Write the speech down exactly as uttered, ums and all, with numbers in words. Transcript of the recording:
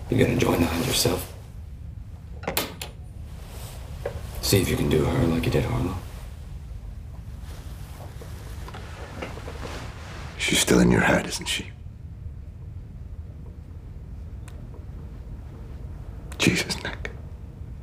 You gonna join the hunt yourself? See if you can do her like you did Harlow. She's still in your head, isn't she? Jesus, Nick.